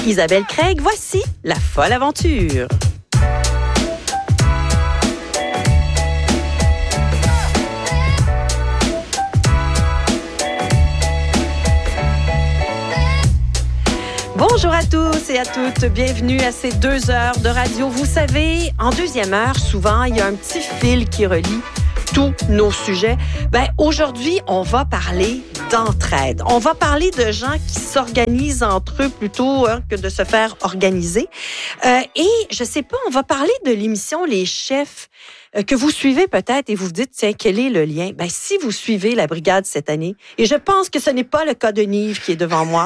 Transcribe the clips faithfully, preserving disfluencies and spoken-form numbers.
Isabelle Craig, voici La Folle Aventure. Bonjour à tous et à toutes, bienvenue à ces deux heures de radio. Vous savez, en deuxième heure, souvent, il y a un petit fil qui relie tous nos sujets. Ben, aujourd'hui, on va parler d'entraide. On va parler de gens qui s'organisent entre eux plutôt hein, que de se faire organiser. Euh, et je sais pas, on va parler de l'émission Les Chefs euh, que vous suivez peut-être et vous vous dites, tiens, quel est le lien? Ben, si vous suivez la brigade cette année, et je pense que ce n'est pas le cas de Nive qui est devant moi.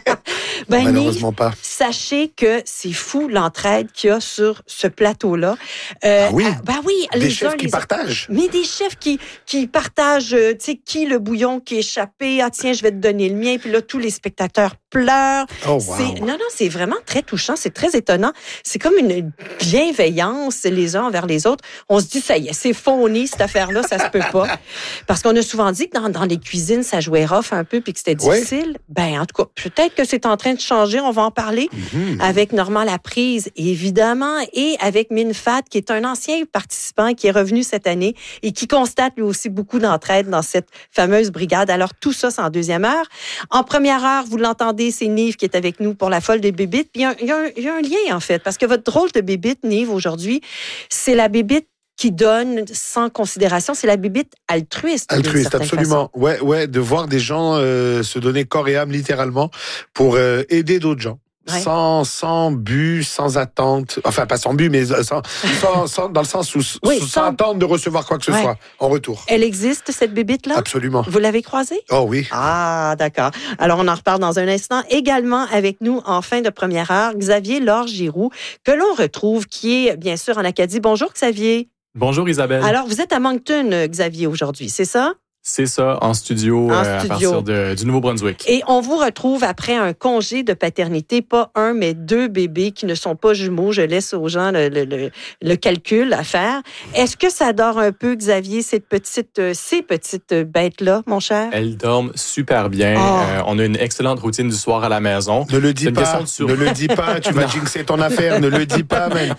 ben, Malheureusement Nive, pas. Sachez que c'est fou l'entraide qu'il y a sur ce plateau-là. Euh, ah oui? ah, ben oui. Des les chefs uns, qui les partagent. Mais des chefs qui, qui partagent, tu sais, qui le bouillon qui est échappé, ah tiens, je vais te donner le mien, puis là, tous les spectateurs pleurent. Oh, wow. C'est, non, non, c'est vraiment très touchant, c'est très étonnant. C'est comme une bienveillance les uns envers les autres. On se dit, ça y est, c'est phony, cette affaire-là, ça se peut pas. Parce qu'on a souvent dit que dans, dans les cuisines, ça jouait rough un peu, puis que c'était difficile. Oui. Ben, en tout cas, peut-être que c'est en train de changer, on va en parler mm-hmm. avec Normand Laprise, évidemment, et avec Minfat, qui est un ancien participant qui est revenu cette année et qui constate lui aussi beaucoup d'entraide dans cette fameuse brigade. Alors, tout ça, c'est en deuxième heure. En première heure, vous l'entendez, c'est Nive qui est avec nous pour la folle des bébites. Puis, il y a, il y a, un, il y a un lien, en fait, parce que votre drôle de bébite, Nive, aujourd'hui, c'est la bébite qui donne sans considération, c'est la bébite altruiste. Altruiste, absolument. Façon. Ouais, ouais, de voir des gens euh, se donner corps et âme littéralement pour euh, aider d'autres gens. Ouais. Sans, sans but, sans attente, enfin pas sans but, mais sans, sans, sans dans le sens où oui, sans, sans attendre de recevoir quoi que ce ouais. soit en retour. Elle existe, cette bébite-là? Absolument. Vous l'avez croisée? Oh oui. Ah, d'accord. Alors, on en reparle dans un instant. Également avec nous, en fin de première heure, Xavier Laure-Giroux, que l'on retrouve, qui est bien sûr en Acadie. Bonjour, Xavier. Bonjour, Isabelle. Alors, vous êtes à Moncton, Xavier, aujourd'hui, c'est ça? C'est ça, en studio, en euh, studio. à partir de, du Nouveau-Brunswick. Et on vous retrouve après un congé de paternité, pas un, mais deux bébés qui ne sont pas jumeaux. Je laisse aux gens le, le, le, le calcul à faire. Est-ce que ça dort un peu, Xavier, cette petite, ces petites bêtes-là, mon cher? Elles dorment super bien. Oh. Euh, on a une excellente routine du soir à la maison. Ne le dis pas, sur... ne le dis pas, tu vas jinxer ton affaire, ne le dis pas, man.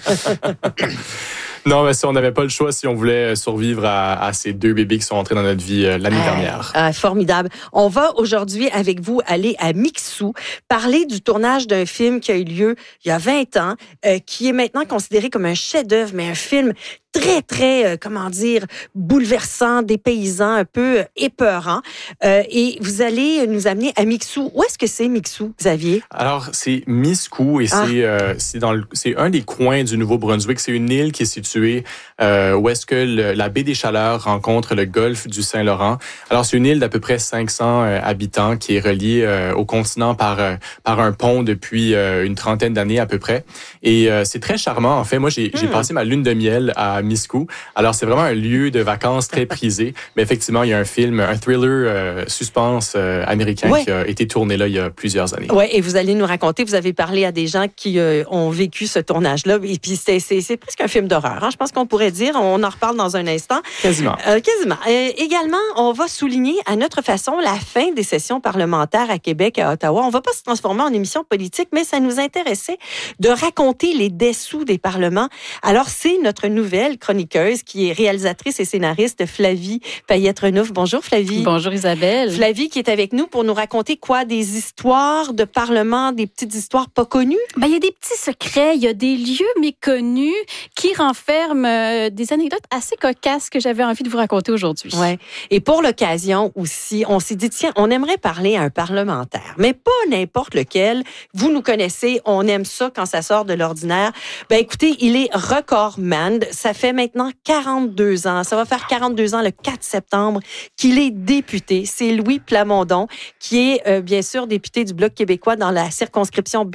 Non, mais si on n'avait pas le choix, si on voulait survivre à, à ces deux bébés qui sont entrés dans notre vie euh, l'année ah, dernière. Ah, formidable. On va aujourd'hui, avec vous, aller à Mixou, parler du tournage d'un film qui a eu lieu il y a vingt ans, euh, qui est maintenant considéré comme un chef-d'œuvre, mais un film très, très, euh, comment dire, bouleversant, dépaysant, un peu euh, épeurant. Euh, et vous allez nous amener à Mixou. Où est-ce que c'est, Mixou, Xavier? Alors, c'est Miscou et ah. c'est, euh, c'est, dans le, c'est un des coins du Nouveau-Brunswick. C'est une île qui est située euh, où est-ce que le, la baie des Chaleurs rencontre le golfe du Saint-Laurent. Alors, c'est une île d'à peu près cinq cents euh, habitants qui est reliée euh, au continent par, euh, par un pont depuis euh, une trentaine d'années à peu près. Et euh, c'est très charmant. En fait, moi, j'ai, hmm. j'ai passé ma lune de miel à Miscou. Alors, c'est vraiment un lieu de vacances très prisé. Mais effectivement, il y a un film, un thriller euh, suspense euh, américain ouais. qui a été tourné là il y a plusieurs années. Oui, et vous allez nous raconter, vous avez parlé à des gens qui euh, ont vécu ce tournage-là. Et puis, c'est, c'est, c'est presque un film d'horreur. Hein? Je pense qu'on pourrait dire. On en reparle dans un instant. Quasiment. Euh, quasiment. Euh, également, on va souligner à notre façon la fin des sessions parlementaires à Québec et à Ottawa. On ne va pas se transformer en émission politique, mais ça nous intéressait de raconter les dessous des parlements. Alors, c'est notre nouvelle chroniqueuse qui est réalisatrice et scénariste Flavie Payette-Renouf. Bonjour Flavie. Bonjour Isabelle. Flavie qui est avec nous pour nous raconter quoi? Des histoires de parlement, des petites histoires pas connues? Ben, il y a des petits secrets, il y a des lieux méconnus qui renferment euh, des anecdotes assez cocasses que j'avais envie de vous raconter aujourd'hui. Ouais. Et pour l'occasion aussi, on s'est dit, tiens, on aimerait parler à un parlementaire, mais pas n'importe lequel. Vous nous connaissez, on aime ça quand ça sort de l'ordinaire. Ben écoutez, il est recordman. Ça fait maintenant quarante-deux ans, ça va faire quarante-deux ans le quatre septembre qu'il est député. C'est Louis Plamondon qui est euh, bien sûr député du Bloc québécois dans la circonscription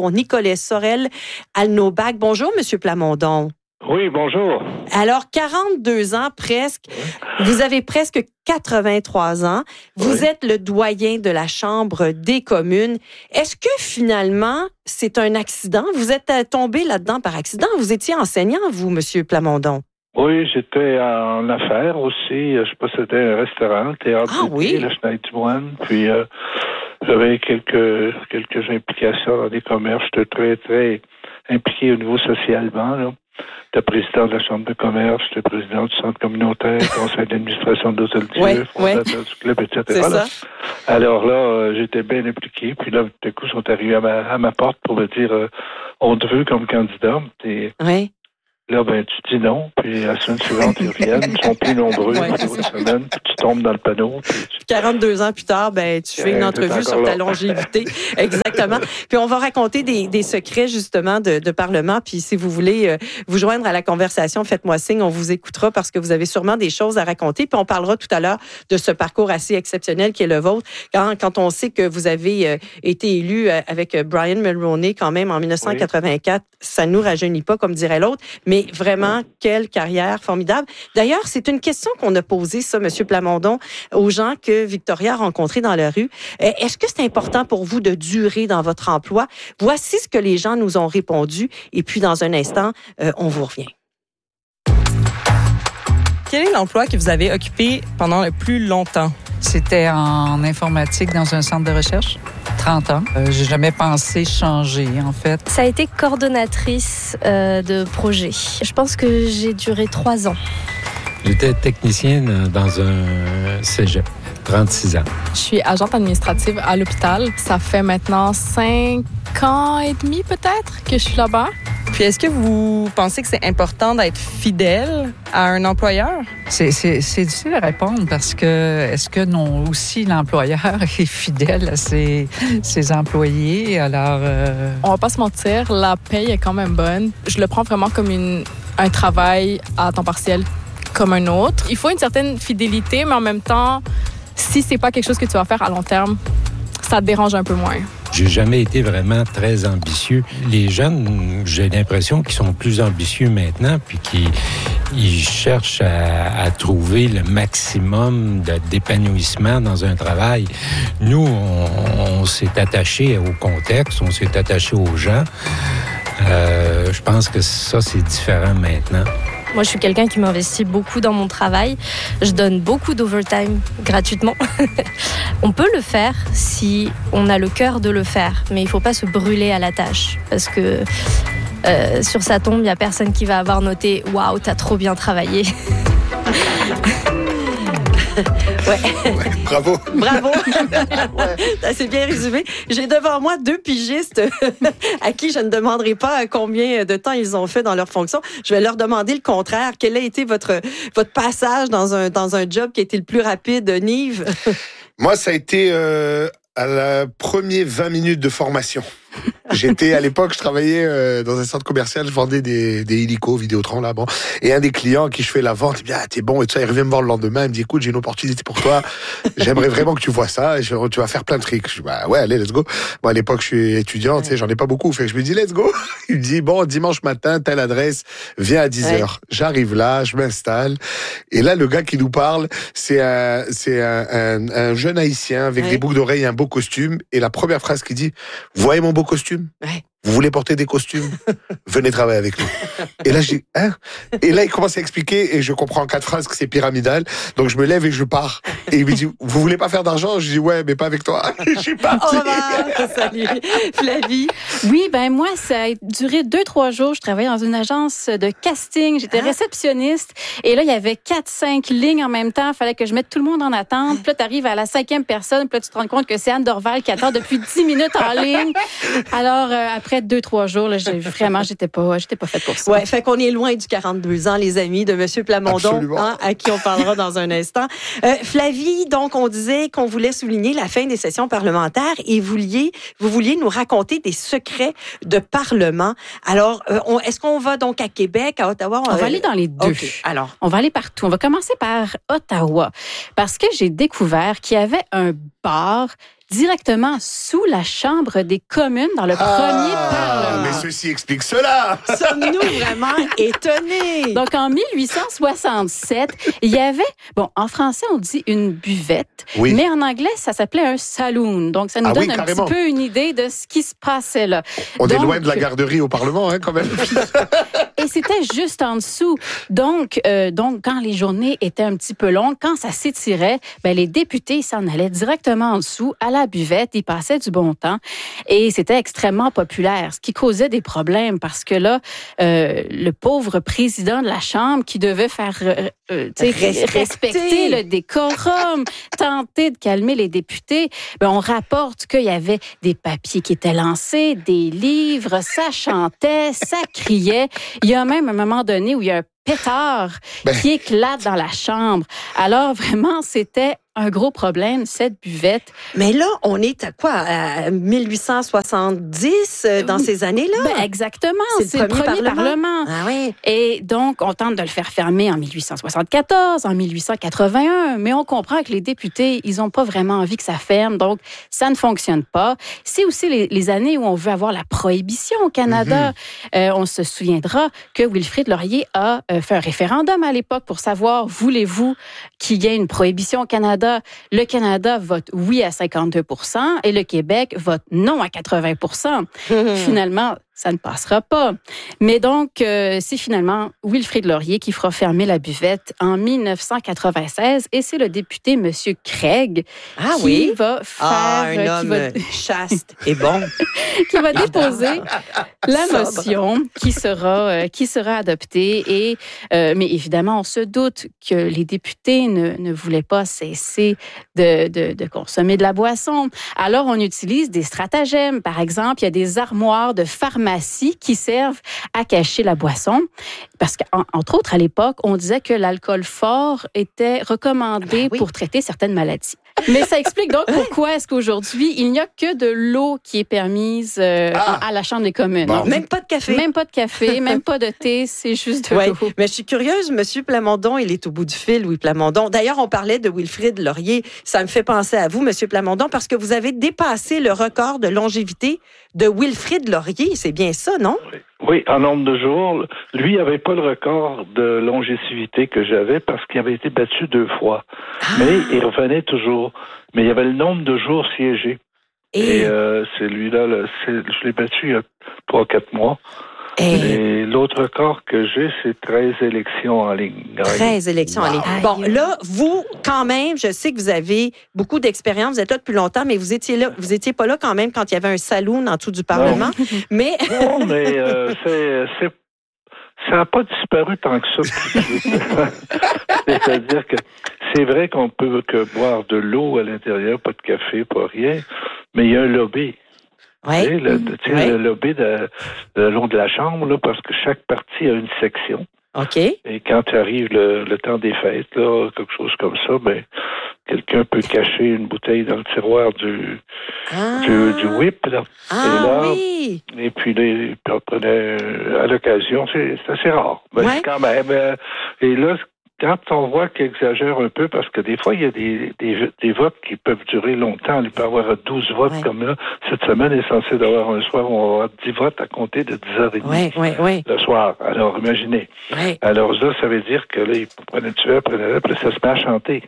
Bécancour-Nicolet-Sorel-Alnobac. Bonjour, Monsieur Plamondon. Oui, bonjour. Alors, quarante-deux ans presque, vous avez presque quatre-vingt-trois ans, vous oui. êtes le doyen de la Chambre des communes. Est-ce que finalement, c'est un accident? Vous êtes tombé là-dedans par accident? Vous étiez enseignant, vous, Monsieur Plamondon? Oui, j'étais en affaires aussi. Je possédais un restaurant, Théâtre ah, oui? le Schneiderman. Puis, euh, j'avais quelques quelques implications dans des commerces. J'étais très, très impliqué au niveau socialement, là. J'étais président de la Chambre de commerce, j'étais président du Centre communautaire, conseil d'administration de l'Hôtel Dieu, ouais, fondateur ouais. du club, et cetera. C'est là. ça. Alors là, euh, j'étais bien impliqué. Puis là, tout à coup, ils sont arrivés à ma, à ma porte pour me dire euh, on te veut comme candidat. Et Oui. là, ben, tu dis non. Puis la semaine suivante, ils reviennent. Ils sont plus nombreux. Ouais, Puis l'autre semaine, puis tu tombes dans le panneau. Puis tu... quarante-deux ans plus tard, ben, tu fais une Euh, entrevue t'es sur encore ta là. longévité. Exactement. Puis on va raconter des, des secrets, justement, de, de Parlement. Puis si vous voulez euh, vous joindre à la conversation, faites-moi signe. On vous écoutera parce que vous avez sûrement des choses à raconter. Puis on parlera tout à l'heure de ce parcours assez exceptionnel qui est le vôtre. Quand, quand on sait que vous avez euh, été élu euh, avec Brian Mulroney, quand même, en dix-neuf cent quatre-vingt-quatre, oui. Ça nous rajeunit pas, comme dirait l'autre. Mais vraiment, quelle carrière formidable. D'ailleurs, c'est une question qu'on a posée, ça, M. Plamondon, aux gens que Victoria a rencontrés dans la rue. Est-ce que c'est important pour vous de durer dans votre emploi? Voici ce que les gens nous ont répondu. Et puis, dans un instant, euh, on vous revient. Quel est l'emploi que vous avez occupé pendant le plus longtemps? C'était en informatique dans un centre de recherche. trente ans. Euh, j'ai jamais pensé changer, en fait. Ça a été coordonnatrice euh, de projet. Je pense que j'ai duré trois ans. J'étais technicienne dans un cégep, trente-six ans. Je suis agente administrative à l'hôpital. Ça fait maintenant cinq ans et demi peut-être que je suis là-bas. Puis est-ce que vous pensez que c'est important d'être fidèle à un employeur? C'est, c'est, c'est difficile à répondre parce que est-ce que non aussi l'employeur est fidèle à ses, ses employés? Alors, euh... on va pas se mentir, la paye est quand même bonne. Je le prends vraiment comme une, un travail à temps partiel comme un autre. Il faut une certaine fidélité, mais en même temps, si c'est pas quelque chose que tu vas faire à long terme, ça te dérange un peu moins. J'ai jamais été vraiment très ambitieux. Les jeunes, j'ai l'impression qu'ils sont plus ambitieux maintenant, puis qu'ils ils cherchent à, à trouver le maximum de, d'épanouissement dans un travail. Nous, on, on s'est attaché au contexte, on s'est attaché aux gens. Euh, je pense que ça, c'est différent maintenant. Moi, je suis quelqu'un qui m'investit beaucoup dans mon travail. Je donne beaucoup d'overtime gratuitement. On peut le faire si on a le cœur de le faire, mais il ne faut pas se brûler à la tâche. Parce que euh, sur sa tombe, il n'y a personne qui va avoir noté « Waouh, t'as trop bien travaillé ». Ouais. Ouais, bravo. Bravo. Ouais. C'est bien résumé. J'ai devant moi deux pigistes à qui je ne demanderai pas combien de temps ils ont fait dans leur fonction. Je vais leur demander le contraire. Quel a été votre, votre passage dans un, dans un job qui a été le plus rapide, Nive? Moi, ça a été euh, à la première vingt minutes de formation. J'étais, à l'époque, je travaillais euh, dans un centre commercial, je vendais des, des hélicos, Vidéotron, là, bon. Et un des clients à qui je fais la vente, il me dit, ah, t'es bon, et tout ça, il revient me voir le lendemain, il me dit, écoute, j'ai une opportunité pour toi, j'aimerais vraiment que tu vois ça, et je, tu vas faire plein de trucs. Je dis, bah, ouais, allez, let's go. Bon, à l'époque, je suis étudiant, tu sais, j'en ai pas beaucoup, fait que je me dis, let's go. Il me dit, bon, dimanche matin, telle adresse, viens à dix heures. Ouais. J'arrive là, je m'installe, et là, le gars qui nous parle, c'est un, c'est un, un, un jeune haïtien avec ouais. des boucles d'oreilles et un beau costume, et la première phrase qu'il dit, vous voyez mon beau costume? Ouais. Vous voulez porter des costumes? Venez travailler avec nous. Et là, je dis, hein? Et là, il commence à expliquer, et je comprends en quatre phrases que c'est pyramidal. Donc, je me lève et je pars. Et il me dit, vous voulez pas faire d'argent? Je dis, ouais, mais pas avec toi. Je suis parti. Au revoir. Salut. Flavie? Oui, ben moi, ça a duré deux, trois jours. Je travaillais dans une agence de casting. J'étais ah. réceptionniste. Et là, il y avait quatre, cinq lignes en même temps. Il fallait que je mette tout le monde en attente. Puis là, tu arrives à la cinquième personne. Puis là, tu te rends compte que c'est Anne Dorval qui attend depuis dix minutes en ligne. Alors, euh, après deux, trois jours, là, j'ai, vraiment, j'étais pas, j'étais pas faite pour ça. Ouais, fait qu'on est loin du quarante-deux ans, les amis, de M. Plamondon, hein, à qui on parlera dans un instant. Euh, Flavie, donc, on disait qu'on voulait souligner la fin des sessions parlementaires et vous vouliez, vous vouliez nous raconter des secrets de Parlement. Alors, euh, on, est-ce qu'on va donc à Québec, à Ottawa? On, on va aller dans les deux. Okay, alors. On va aller partout. On va commencer par Ottawa, parce que j'ai découvert qu'il y avait un bar directement sous la Chambre des communes dans le ah, premier Parlement. Mais ceci explique cela! Sommes-nous vraiment étonnés? Donc, en mille huit cent soixante-sept, il y avait, bon, en français, on dit une buvette, oui. mais en anglais, ça s'appelait un saloon. Donc, ça nous ah donne oui, un petit peu une idée de ce qui se passait là. On Donc, est loin de la garderie au Parlement, hein, quand même. Et c'était juste en dessous. Donc, euh, donc, quand les journées étaient un petit peu longues, quand ça s'étirait, ben, les députés s'en allaient directement en dessous, à la la buvette, ils passaient du bon temps et c'était extrêmement populaire, ce qui causait des problèmes parce que là, euh, le pauvre président de la Chambre qui devait faire euh, euh, respecter. respecter le décorum, tenter de calmer les députés, ben, on rapporte qu'il y avait des papiers qui étaient lancés, des livres, ça chantait, ça criait. Il y a même un moment donné où il y a un pétard ben. qui éclate dans la chambre. Alors, vraiment, c'était un gros problème, cette buvette. Mais là, on est à quoi? À mille huit cent soixante-dix, euh, dans ces années-là? Ben exactement. C'est, c'est le premier, premier Parlement. Parlement. Ah oui. Et donc, on tente de le faire fermer en mille huit cent soixante-quatorze, en mille huit cent quatre-vingt-un, mais on comprend que les députés, ils n'ont pas vraiment envie que ça ferme, donc ça ne fonctionne pas. C'est aussi les, les années où on veut avoir la prohibition au Canada. Mm-hmm. Euh, on se souviendra que Wilfrid Laurier a euh, fait un référendum à l'époque pour savoir, voulez-vous qu'il y ait une prohibition au Canada? Le Canada vote oui à cinquante-deux pour cent et le Québec vote non à quatre-vingts pour cent. Mmh. Finalement, ça ne passera pas. Mais donc, euh, c'est finalement Wilfrid Laurier qui fera fermer la buvette en mille neuf cent quatre-vingt-seize et c'est le député M. Craig ah, qui oui? va faire... Ah, un euh, homme va... chaste et bon. qui va déposer la motion qui sera, euh, qui sera adoptée. Et, euh, mais évidemment, on se doute que les députés ne, ne voulaient pas cesser de, de, de consommer de la boisson. Alors, on utilise des stratagèmes. Par exemple, il y a des armoires de pharmacie qui servent à cacher la boisson. Parce qu'entre autres, à l'époque, on disait que l'alcool fort était recommandé ben oui. pour traiter certaines maladies. Mais ça explique donc pourquoi est-ce qu'aujourd'hui, il n'y a que de l'eau qui est permise euh, ah. à la Chambre des communes. Bon. Même pas de café. Même pas de café, même pas de thé, c'est juste de ouais. l'eau. Mais je suis curieuse, M. Plamondon, il est au bout du fil, Louis Plamondon. D'ailleurs, on parlait de Wilfrid Laurier. Ça me fait penser à vous, M. Plamondon, parce que vous avez dépassé le record de longévité de Wilfrid Laurier. C'est bien ça, non? Oui. Oui, en nombre de jours. Lui n'avait pas le record de longévité que j'avais parce qu'il avait été battu deux fois. Ah. Mais il revenait toujours. Mais il y avait le nombre de jours siégés. Et, Et euh, celui-là, là, c'est, je l'ai battu il y a trois, quatre mois. Et... Et l'autre record que j'ai, c'est treize élections en ligne. treize élections wow. en ligne. Bon, là, vous, quand même, je sais que vous avez beaucoup d'expérience, vous êtes là depuis longtemps, mais vous étiez là, vous étiez pas là quand même quand il y avait un saloon en dessous du Parlement. Non. Mais... non, mais euh, c'est, c'est, ça n'a pas disparu tant que ça. C'est-à-dire que c'est vrai qu'on peut que boire de l'eau à l'intérieur, pas de café, pas rien, mais il y a un lobby. Ouais. Tu sais, le, tu sais, ouais. le lobby de, de le long de la Chambre, là, parce que chaque parti a une section. OK. Et quand arrive le, le temps des fêtes, là, quelque chose comme ça, ben, quelqu'un peut cacher une bouteille dans le tiroir du, ah. du, du whip. Là. Ah, et là, oui. Et puis, là, il prenait à l'occasion. C'est, c'est assez rare. Ben, ouais. Quand même. Euh, et là, quand on voit qu'il exagère un peu, parce que des fois, il y a des, des, des votes qui peuvent durer longtemps. Il peut y avoir douze votes ouais. comme là. Cette semaine est censée d'avoir un soir où on va avoir dix votes à compter de dix heures trente ouais, ouais, ouais. le soir. Alors, imaginez. Ouais. Alors là, ça veut dire que là, il prenait tuer, prenait là, puis ça se met à chanter.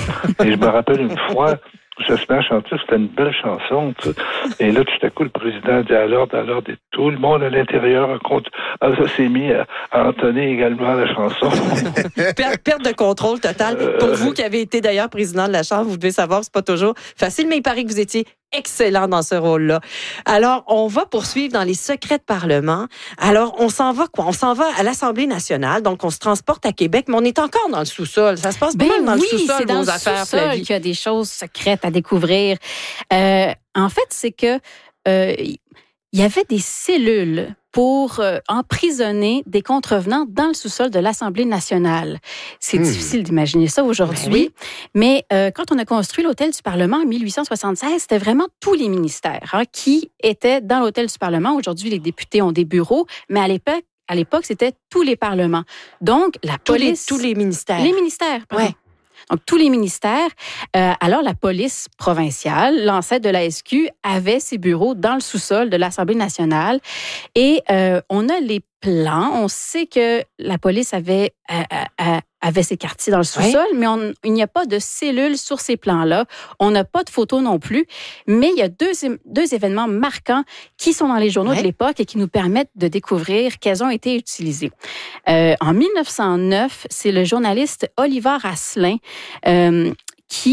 Et je me rappelle une fois où ça se met à chanter, c'était une belle chanson. Tu sais. Et là, tout à coup, le président dit à l'ordre, à l'ordre, et tout le monde à l'intérieur compte. Ah, ça s'est mis à, à entonner également la chanson. Perte, perte de contrôle totale. Euh... Pour vous qui avez été d'ailleurs président de la Chambre, vous devez savoir que c'est pas toujours facile, mais il paraît que vous étiez excellent dans ce rôle-là. Alors, on va poursuivre dans les secrets de Parlement. Alors, on s'en va quoi? On s'en va à l'Assemblée nationale, donc on se transporte à Québec, mais on est encore dans le sous-sol. Ça se passe ben bien dans oui, le sous-sol, c'est dans vos le affaires, sous-sol Flavie. qu'il y a des choses secrètes à découvrir. Euh, en fait, c'est que euh, il y avait des cellules pour euh, emprisonner des contrevenants dans le sous-sol de l'Assemblée nationale. C'est mmh. difficile d'imaginer ça aujourd'hui, ben oui. mais euh, quand on a construit l'Hôtel du Parlement en mille huit cent soixante-seize, c'était vraiment tous les ministères hein, qui étaient dans l'Hôtel du Parlement. Aujourd'hui, les députés ont des bureaux, mais à l'époque, à l'époque, c'était tous les parlements. Donc, la tous police... Les, tous les ministères. Les ministères, pardon. Ouais. Donc, tous les ministères. Euh, alors, la police provinciale, l'ancêtre de la S Q, avait ses bureaux dans le sous-sol de l'Assemblée nationale. Et euh, on a les plans. On sait que la police avait, euh, euh, avait ses quartiers dans le sous-sol, oui. mais on, il n'y a pas de cellules sur ces plans-là. On n'a pas de photos non plus. Mais il y a deux, deux événements marquants qui sont dans les journaux oui. de l'époque et qui nous permettent de découvrir qu'elles ont été utilisées. Euh, en mille neuf cent neuf, c'est le journaliste Oliver Asselin euh, qui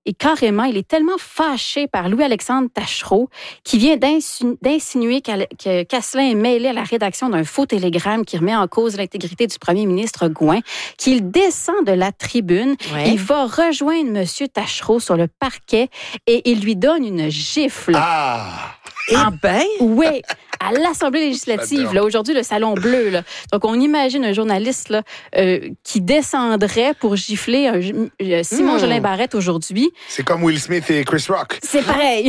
et carrément, il est tellement fâché par Louis-Alexandre Taschereau qui vient d'insinu- d'insinuer que Casselin est mêlé à la rédaction d'un faux télégramme qui remet en cause l'intégrité du premier ministre Gouin, qu'il descend de la tribune, ouais. il va rejoindre M. Taschereau sur le parquet et il lui donne une gifle. Ah! Eh ben! Oui, à l'Assemblée législative, là, aujourd'hui, le Salon Bleu. Là. Donc, on imagine un journaliste là, euh, qui descendrait pour gifler un, euh, Simon mmh. Jolin Barrette aujourd'hui. C'est comme Will Smith et Chris Rock. C'est pareil.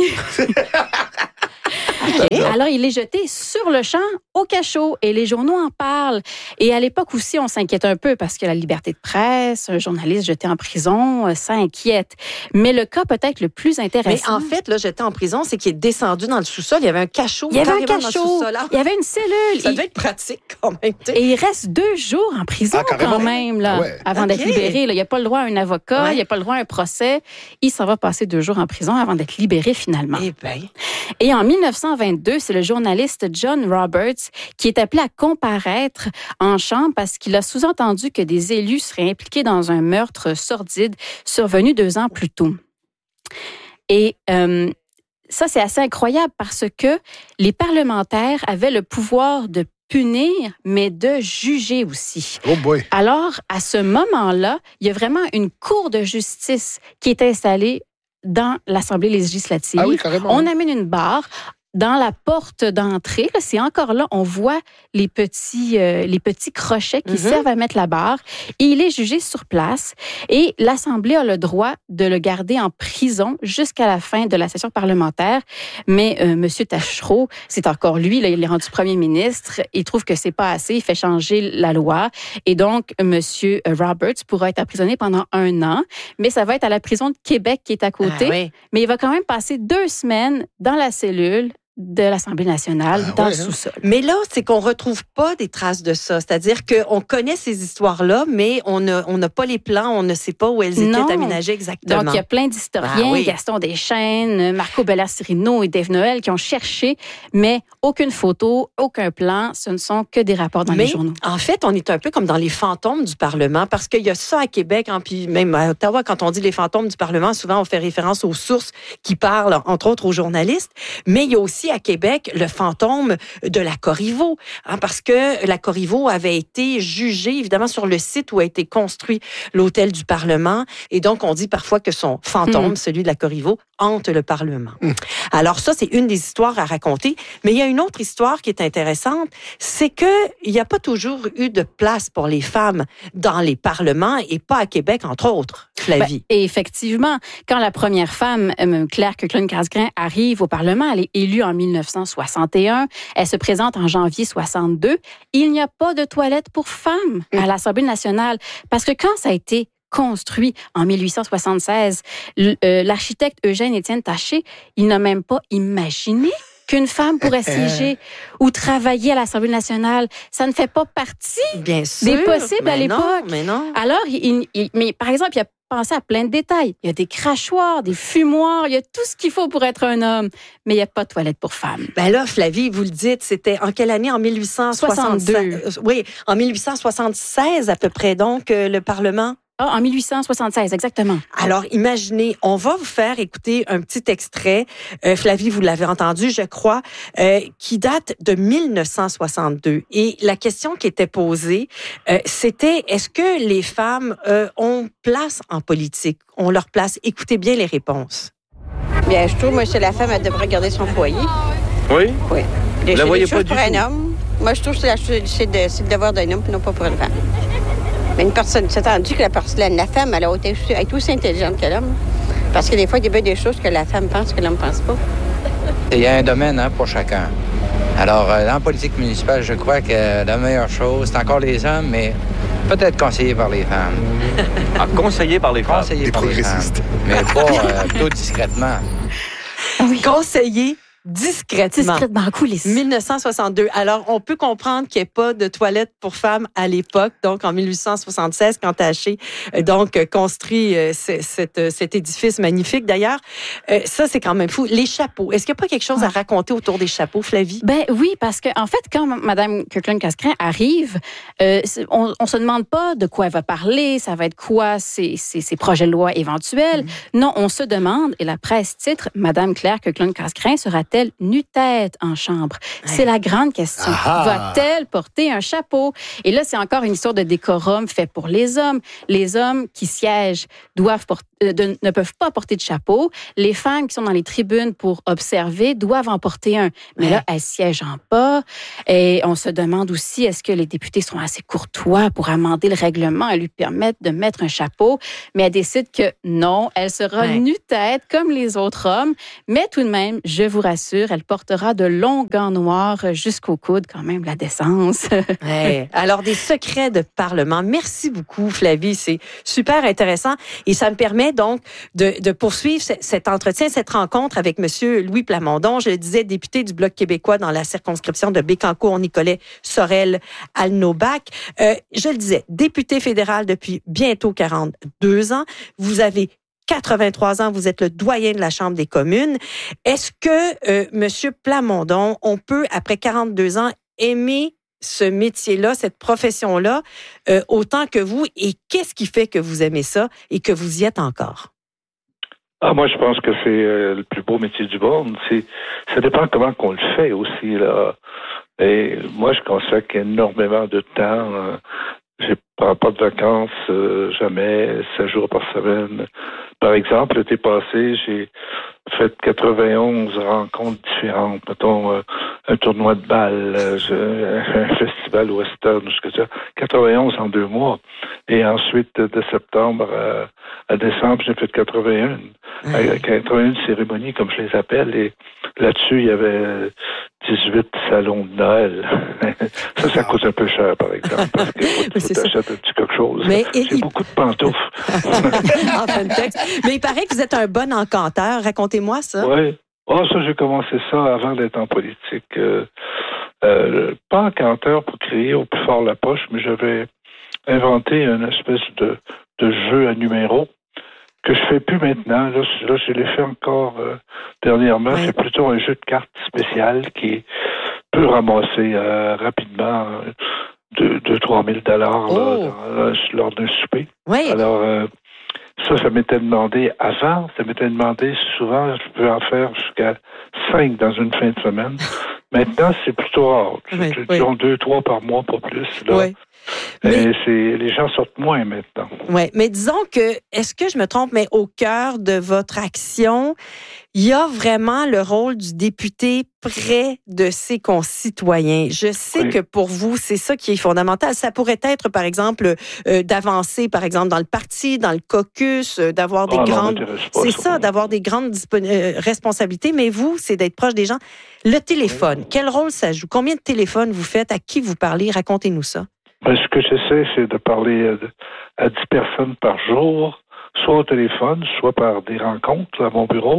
Okay. Alors, il est jeté sur le champ au cachot et les journaux en parlent. Et à l'époque aussi, on s'inquiète un peu parce que la liberté de presse, un journaliste jeté en prison, ça inquiète. Mais le cas peut-être le plus intéressant... Mais en fait, là, jeté en prison, c'est qu'il est descendu dans le sous-sol. Il y avait un cachot. Il y avait un cachot. Il y avait une cellule. Ça devait être pratique quand même. T'sais. Et il reste deux jours en prison ah, quand même, là, ouais. avant okay. d'être libéré. Là. Il n'y a pas le droit à un avocat, ouais. il n'y a pas le droit à un procès. Il s'en va passer deux jours en prison avant d'être libéré finalement. Eh bien... Et en dix-neuf cent vingt-deux, c'est le journaliste John Roberts qui est appelé à comparaître en chambre parce qu'il a sous-entendu que des élus seraient impliqués dans un meurtre sordide survenu deux ans plus tôt. Et euh, ça, c'est assez incroyable parce que les parlementaires avaient le pouvoir de punir, mais de juger aussi. Oh boy. Alors, à ce moment-là, il y a vraiment une cour de justice qui est installée dans l'Assemblée législative. Ah oui, carrément. On amène une barre. Dans la porte d'entrée, là, c'est encore là, on voit les petits, euh, les petits crochets qui mm-hmm. servent à mettre la barre. Et il est jugé sur place. Et l'Assemblée a le droit de le garder en prison jusqu'à la fin de la session parlementaire. Mais euh, M. Taschereau, c'est encore lui, là, il est rendu premier ministre. Il trouve que c'est pas assez. Il fait changer la loi. Et donc, M. Roberts pourra être emprisonné pendant un an. Mais ça va être à la prison de Québec qui est à côté. Ah, oui. Mais il va quand même passer deux semaines dans la cellule de l'Assemblée nationale, ah, dans ouais, le sous-sol. Mais là, c'est qu'on retrouve pas des traces de ça. C'est-à-dire qu'on connaît ces histoires-là, mais on n'a on n'a pas les plans, on ne sait pas où elles non. étaient aménagées exactement. Donc, il y a plein d'historiens, ah, oui. Gaston Deschênes, Marco Beller-Cirino et Dave Noël qui ont cherché, mais aucune photo, aucun plan, ce ne sont que des rapports dans mais, les journaux. En fait, on est un peu comme dans les fantômes du Parlement, parce qu'il y a ça à Québec, hein, puis même à Ottawa, quand on dit les fantômes du Parlement, souvent on fait référence aux sources qui parlent, entre autres aux journalistes, mais il y a aussi à Québec le fantôme de la Corriveau, hein, parce que la Corriveau avait été jugée, évidemment, sur le site où a été construit l'hôtel du Parlement, et donc on dit parfois que son fantôme, mmh. celui de la Corriveau, hante le Parlement. Mmh. Alors ça, c'est une des histoires à raconter, mais il y a une autre histoire qui est intéressante, c'est que il n'y a pas toujours eu de place pour les femmes dans les parlements, et pas à Québec, entre autres, Flavie. Ben, et effectivement, quand la première femme, Claire Kirkland-Casgrain, arrive au Parlement, elle est élue en dix-neuf cent soixante et un. Elle se présente en janvier soixante-deux. Il n'y a pas de toilette pour femmes à l'Assemblée nationale. Parce que quand ça a été construit en dix-huit cent soixante-seize, l'architecte Eugène-Étienne Taché, il n'a même pas imaginé qu'une femme pourrait siéger ou travailler à l'Assemblée nationale. Ça ne fait pas partie Bien sûr, des possibles à l'époque. Non, mais non. Alors, il, il, mais par exemple, il y a pensé à plein de détails. Il y a des crachoirs, des fumoirs, il y a tout ce qu'il faut pour être un homme, mais il n'y a pas de toilette pour femmes. Ben là, Flavie, vous le dites, c'était en quelle année? En dix-huit cent soixante-deux. Oui, en dix-huit cent soixante-seize à peu près, donc, euh, le Parlement. Ah, en dix-huit cent soixante-seize, exactement. Alors, imaginez, on va vous faire écouter un petit extrait, euh, Flavie, vous l'avez entendu, je crois, euh, qui date de dix-neuf cent soixante-deux. Et la question qui était posée, euh, c'était, est-ce que les femmes euh, ont place en politique? On leur place? Écoutez bien les réponses. Bien, je trouve, moi, c'est la femme, elle devrait garder son foyer. Oui? Oui. Vous la voyez pas du pour tout? Un homme. Moi, je trouve que c'est, c'est, de, c'est le devoir d'un homme, puis non pas pour une femme. Mais une personne, c'est entendu que la, personne, la femme, elle a été est aussi intelligente que l'homme. Parce que des fois, il y a bien des choses que la femme pense que l'homme ne pense pas. Il y a un domaine hein, pour chacun. Alors, euh, dans la politique municipale, je crois que la meilleure chose, c'est encore les hommes, mais peut-être conseillé par les femmes. Ah, conseillé par les femmes? Conseillé des par les femmes. Mais pas euh, plutôt discrètement. Oui. Conseillé discrètement. Discrètement en coulisses. dix-neuf cent soixante-deux. Alors, on peut comprendre qu'il n'y ait pas de toilettes pour femmes à l'époque, donc en dix-huit cent soixante-seize, quand Taché euh, donc construit euh, c- cet, cet édifice magnifique. D'ailleurs, euh, ça, c'est quand même fou. Les chapeaux. Est-ce qu'il n'y a pas quelque chose à raconter autour des chapeaux, Flavie? Ben oui, parce que en fait, quand Mme Kirkland-Casgrain arrive, euh, on, on se demande pas de quoi elle va parler, ça va être quoi ses, ses, ses projets de loi éventuels. Mmh. Non, on se demande, et la presse titre, Mme Claire Kirkland-Casgrain sera-t-elle nu-tête en chambre? Ouais. C'est la grande question. Ah. Va-t-elle porter un chapeau? Et là, c'est encore une histoire de décorum fait pour les hommes. Les hommes qui siègent doivent porter, euh, de, ne peuvent pas porter de chapeau. Les femmes qui sont dans les tribunes pour observer doivent en porter un. Mais ouais. là, elles siègent en bas. Et on se demande aussi, est-ce que les députés sont assez courtois pour amender le règlement et lui permettre de mettre un chapeau? Mais elle décide que non, elle sera ouais. nu-tête comme les autres hommes. Mais tout de même, je vous rassure, elle portera de longs gants noirs jusqu'au coude, quand même, la décence. Ouais. Alors, des secrets de Parlement. Merci beaucoup, Flavie. C'est super intéressant. Et ça me permet donc de, de poursuivre cet entretien, cette rencontre avec M. Louis Plamondon. Je le disais, député du Bloc québécois dans la circonscription de Bécancour-Nicolet Sorel-Alnobac. Euh, je le disais, député fédéral depuis bientôt quarante-deux ans. Vous avez quatre-vingt-trois ans, vous êtes le doyen de la Chambre des communes. Est-ce que, euh, M. Plamondon, on peut, après quarante-deux ans, aimer ce métier-là, cette profession-là, euh, autant que vous? Et qu'est-ce qui fait que vous aimez ça et que vous y êtes encore? Ah, moi, je pense que c'est euh, le plus beau métier du monde. C'est, ça dépend comment qu'on le fait aussi, là. Et moi, je consacre énormément de temps. Euh, je prends pas de vacances, euh, jamais, sept jours par semaine. Par exemple, l'été passé, j'ai fait quatre-vingt-onze rencontres différentes. Mettons, euh, un tournoi de balle, euh, je, un festival western, ce que ça. quatre-vingt-onze en deux mois. Et ensuite, de septembre à, à décembre, j'ai fait quatre-vingt-un. Mmh. quatre-vingt-un cérémonies, comme je les appelle. Et là-dessus, il y avait dix-huit salons de Noël. Ça, ça coûte un peu cher, par exemple, parce que faut, faut t'achètes un petit quelque chose. Mais J'ai il... beaucoup de pantoufles. En fin de texte. Mais il paraît que vous êtes un bon encanteur. Racontez-moi ça. Oui. Oh, ça, j'ai commencé ça avant d'être en politique. Euh, euh, pas encanteur pour crier au plus fort la poche, mais j'avais inventé une espèce de, de jeu à numéros que je fais plus maintenant. Là, là je l'ai fait encore euh, dernièrement. Ouais. C'est plutôt un jeu de cartes spécial qui peut ramasser euh, rapidement deux à trois mille dollars oh. lors d'un souper. Oui. Alors, euh, ça, ça m'était demandé avant. Ça m'était demandé souvent, je peux en faire jusqu'à cinq dans une fin de semaine. Maintenant, c'est plutôt rare. Oui, disons oui. deux, trois par mois, pas plus. Là. Oui. Mais, et c'est, les gens sortent moins maintenant. Oui, mais disons que, est-ce que je me trompe, mais au cœur de votre action, il y a vraiment le rôle du député près de ses concitoyens. Je sais oui. que pour vous, c'est ça qui est fondamental. Ça pourrait être, par exemple, euh, d'avancer, par exemple, dans le parti, dans le caucus, euh, d'avoir des ah, grandes... Non, c'est ça, ça d'avoir des grandes dispon... euh, responsabilités, mais vous, c'est d'être proche des gens. Le téléphone, oui. quel rôle ça joue? Combien de téléphones vous faites? À qui vous parlez? Racontez-nous ça. Ben, ce que j'essaie, c'est de parler à dix personnes par jour, soit au téléphone, soit par des rencontres à mon bureau.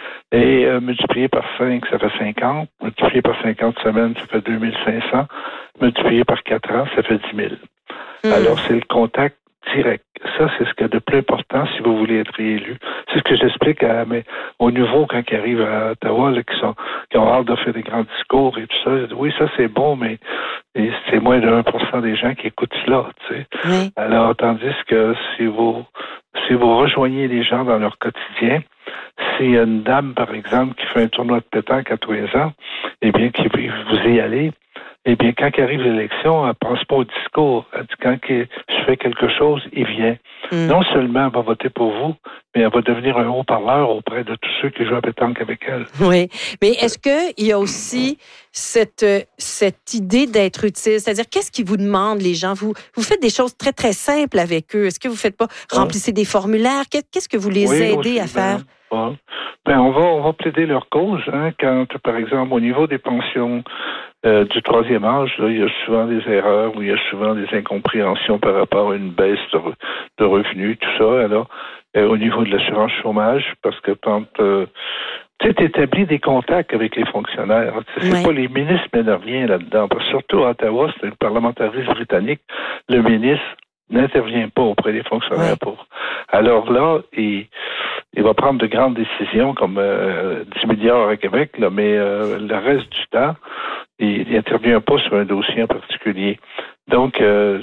Et euh, multiplié par cinq, ça fait cinquante. Multiplié par cinquante semaines, ça fait deux mille cinq cents. Multiplié par quatre ans, ça fait dix mille. Mmh. Alors, c'est le contact direct. Ça, c'est ce qu'il y a de plus important si vous voulez être réélu. C'est ce que j'explique à mes, aux nouveaux quand ils arrivent à Ottawa, là, qui, sont, qui ont hâte de faire des grands discours et tout ça. Oui, ça, c'est bon, mais c'est moins de un pour cent des gens qui écoutent cela. Tu sais. Oui. Alors, tandis que si vous, si vous rejoignez les gens dans leur quotidien, s'il y a une dame, par exemple, qui fait un tournoi de pétanque à tous les ans, eh bien, qui vous y allez, eh bien, quand arrive l'élection, elle ne pense pas au discours. Elle dit, quand je fais quelque chose, il vient. Mm. Non seulement elle va voter pour vous, mais elle va devenir un haut-parleur auprès de tous ceux qui jouent à pétanque avec elle. Oui, mais est-ce qu'il y a aussi cette, cette idée d'être utile? C'est-à-dire, qu'est-ce qu'ils vous demandent, les gens? Vous, vous faites des choses très, très simples avec eux. Est-ce que vous ne faites pas remplissez des formulaires? Qu'est-ce que vous les oui, aidez aussi, à faire? Ben, ben, on va, on va plaider leur cause. Hein, quand, par exemple, au niveau des pensions euh, du troisième âge, là, il y a souvent des erreurs ou il y a souvent des incompréhensions par rapport à une baisse de, re, de revenus, tout ça. Alors, euh, au niveau de l'assurance chômage, parce que quand euh, tu sais, établis des contacts avec les fonctionnaires. C'est ouais. pas les ministres mènent rien là-dedans. Parce que surtout à Ottawa, c'est le parlementarisme britannique. Le ministre n'intervient pas auprès des fonctionnaires. Ouais. Pour. Alors là, il, il va prendre de grandes décisions comme euh, dix milliards à Québec, là, mais euh, le reste du temps, il n'intervient pas sur un dossier en particulier. Donc, euh,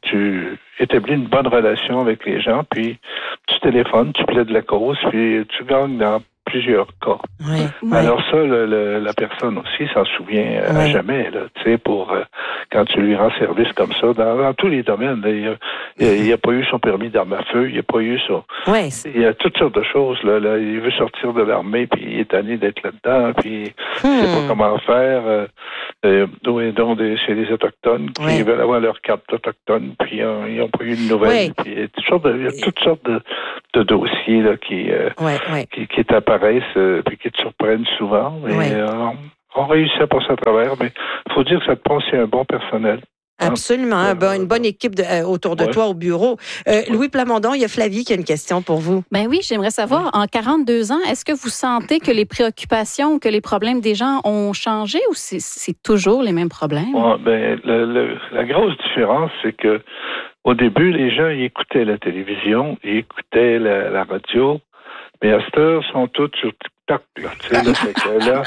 tu établis une bonne relation avec les gens, puis tu téléphones, tu plaides la cause, puis tu gagnes dans plusieurs cas. Oui, oui. Alors ça, le, le, la personne aussi s'en souvient euh, oui. à jamais, là, tu sais, pour euh, quand tu lui rends service comme ça, dans, dans tous les domaines. Là, il n'a pas eu son permis d'arme à feu, il n'a pas eu son... Oui. Il y a toutes sortes de choses, là, là. Il veut sortir de l'armée, puis il est tanné d'être là-dedans, puis hmm. il ne sait pas comment faire. Euh, euh, donc, des, chez les Autochtones, qui oui. veulent avoir leur carte d'Autochtone, puis euh, ils n'ont pas eu de nouvelles. Oui. Puis, il y a toutes sortes de, il y a toutes sortes de, de dossiers là, qui, euh, oui, oui. qui, qui apparaissent euh, puis qui te surprennent souvent. Mais, oui. euh, on réussit à passer à travers, mais il faut dire que ça te prend aussi un bon personnel. Absolument. Hein? Euh, une bonne équipe de, euh, autour de ouais. toi au bureau. Euh, Louis Plamondon, il y a Flavie qui a une question pour vous. Ben oui, j'aimerais savoir, en quarante-deux ans, est-ce que vous sentez que les préoccupations ou que les problèmes des gens ont changé ou c'est, c'est toujours les mêmes problèmes? Ouais, ben, le, le, la grosse différence, c'est que au début, les gens ils écoutaient la télévision, ils écoutaient la, la radio, mais à cette heure, ils sont tous sur TikTok. Là, tu sais, là, c'est que là,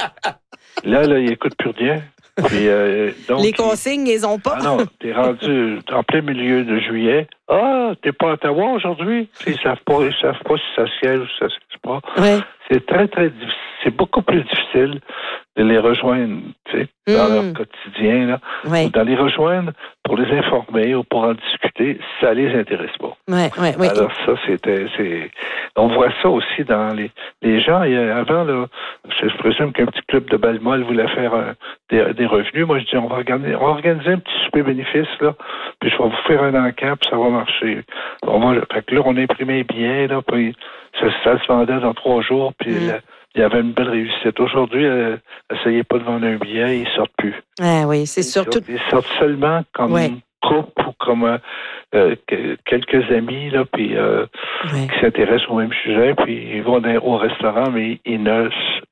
là, là, ils n'écoutent plus rien. Puis, euh, donc, les consignes, ils ont pas. Ah non, t'es rendu en plein milieu de juillet. Ah, t'es pas à Ottawa aujourd'hui? Ils savent pas, ils savent pas si ça siège ou si ça siège pas. Ouais. C'est très, très difficile. C'est beaucoup plus difficile de les rejoindre, tu sais, mmh. dans leur quotidien, là. Ouais. Ou de les rejoindre pour les informer ou pour en discuter, ça les intéresse pas. Ouais, ouais, ouais. Alors ça, c'était, c'est, on voit ça aussi dans les, les gens. Il y a, avant, là, je, je présume qu'un petit club de Balmol voulait faire un, des, des revenus. Moi, je dis, on va organiser, on va organiser un petit souper bénéfice, là, puis je vais vous faire un encamp, puis ça va marcher. On va, fait que là, on imprimait les billets, là, puis ça, ça se vendait dans trois jours, puis mmh. la, il y avait une belle réussite. Aujourd'hui, euh, essayez pas de vendre un billet, ils sortent plus. Ah oui, c'est surtout... Ils sortent seulement comme ouais. couple ou comme euh, quelques amis, là, puis euh, ouais. qui s'intéressent au même sujet, puis ils vont dans, au restaurant, mais ils ne,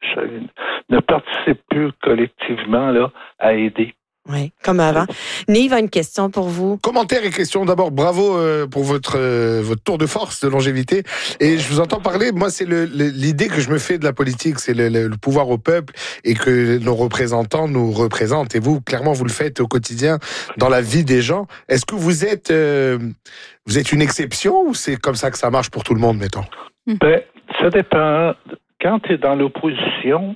ne participent plus collectivement là, à aider. Oui, comme avant. Nive a une question pour vous. Commentaire et question. D'abord, bravo euh, pour votre euh, votre tour de force de longévité. Et je vous entends parler. Moi, c'est le, le, l'idée que je me fais de la politique, c'est le, le, le pouvoir au peuple et que nos représentants nous représentent. Et vous, clairement, vous le faites au quotidien dans la vie des gens. Est-ce que vous êtes euh, vous êtes une exception ou c'est comme ça que ça marche pour tout le monde, mettons? Ben, ça dépend. Quand tu es dans l'opposition,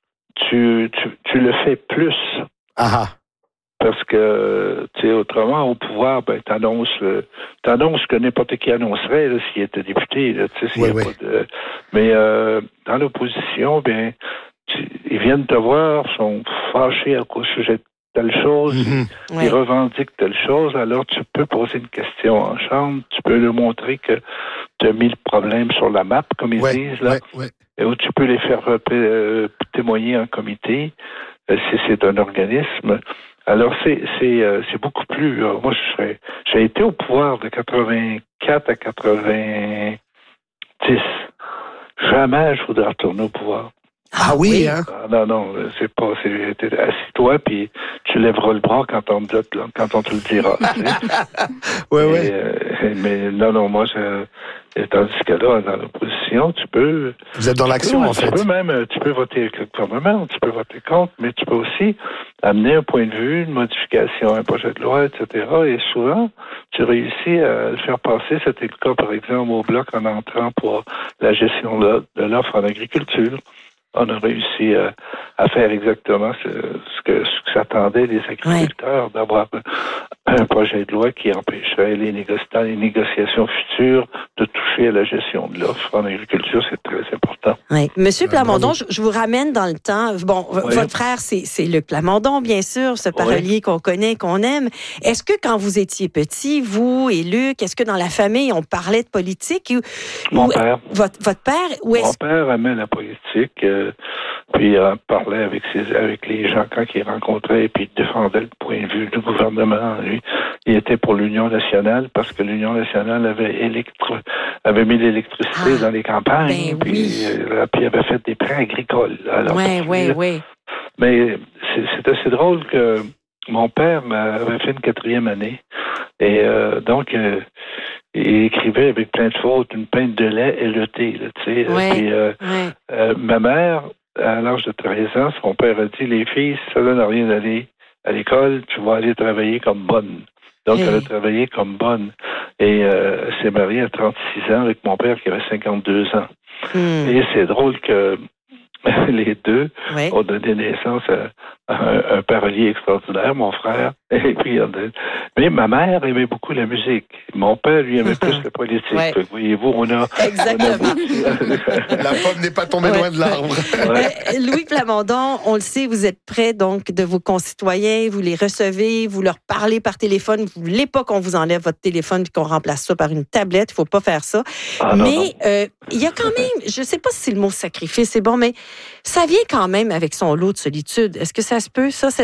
tu tu tu le fais plus. Ah. Parce que, tu sais, autrement, au pouvoir, ben, t'annonces, euh, t'annonces que n'importe qui annoncerait, là, s'il était député, là, tu sais, s'il ouais, y a ouais. pas de... Mais, euh, dans l'opposition, ben, tu, ils viennent te voir, sont fâchés au sujet de telle chose, mm-hmm. ils, ouais. ils revendiquent telle chose, alors tu peux poser une question en chambre, tu peux leur montrer que tu as mis le problème sur la map, comme ils ouais, disent, là, ouais, ouais. et où tu peux les faire euh, témoigner en comité, euh, si c'est un organisme. Alors, c'est c'est euh, c'est beaucoup plus... Euh, moi, je serais, j'ai été au pouvoir de quatre-vingt-quatre à quatre-vingt-dix. Jamais je voudrais retourner au pouvoir. Ah oui, hein? Ah, non, non, c'est pas... C'est, t'es assis-toi, puis tu lèveras le bras quand on, te, quand on te le dira. Tu sais. ouais, et, ouais. Euh, mais non, non, moi, je... Et tandis que là, dans l'opposition, tu peux... Vous êtes dans l'action, peux, en fait. Tu peux même, tu peux voter avec le gouvernement, tu peux voter contre, mais tu peux aussi amener un point de vue, une modification, un projet de loi, et cetera. Et souvent, tu réussis à le faire passer. C'était le cas, par exemple, au Bloc en entrant pour la gestion de l'offre en agriculture. On a réussi à, à faire exactement ce, ce que, ce que s'attendaient les agriculteurs, ouais. d'avoir un projet de loi qui empêcherait les négociations, les négociations futures de toucher à la gestion de l'offre en agriculture. C'est très important. Oui. Monsieur Plamondon, je, je vous ramène dans le temps. Bon, oui. votre frère, c'est, c'est Luc Plamondon, bien sûr, ce parolier oui. qu'on connaît, qu'on aime. Est-ce que quand vous étiez petit, vous et Luc, est-ce que dans la famille, on parlait de politique? Ou, Mon ou, père. Votre, votre père? Ou est-ce... Mon père aimait la politique. Euh, puis il parlait avec, ses, avec les gens quand il rencontrait, puis il défendait le point de vue du gouvernement. lui, il était pour l'Union nationale parce que l'Union nationale avait électro, avait mis l'électricité ah, dans les campagnes, ben puis, oui. euh, puis il avait fait des prêts agricoles. Oui, oui, oui. Mais c'est, c'est assez drôle que mon père avait fait une quatrième année. Et euh, donc, euh, il écrivait avec plein de fautes une pinte de lait et le thé. Là, tu sais. Ouais, puis, euh, ouais. euh, ma mère, à l'âge de treize ans, son père a dit, les filles, si ça donne à rien d'aller à l'école, tu vas aller travailler comme bonne. Donc, hey. Elle a travaillé comme bonne. Et euh, s'est mariée à trente-six ans avec mon père qui avait cinquante-deux ans. Hmm. Et c'est drôle que les deux oui. ont donné naissance à un, un parolier extraordinaire, mon frère. Et puis, mais ma mère aimait beaucoup la musique. Mon père, lui, aimait plus la politique. Ouais. Fait, voyez-vous, on a... Exactement. On a... La pomme n'est pas tombée ouais. loin de l'arbre. Ouais. Louis Plamondon, on le sait, vous êtes près donc de vos concitoyens, vous les recevez, vous leur parlez par téléphone. Vous ne voulez pas qu'on vous enlève votre téléphone et qu'on remplace ça par une tablette. Il ne faut pas faire ça. Ah, mais euh, il y a quand même, je ne sais pas si le mot sacrifice est bon, mais ça vient quand même avec son lot de solitude. Est-ce que ça se peut, ça, cette